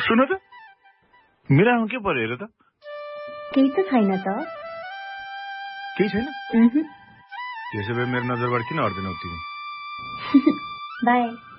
सुन त, मेरो आमा के पर्यो हेर त? केही त छैन त। केही छैन? त्यसो भए मेरो नजरबाट किन हट्दैनौ तिमी? बाई।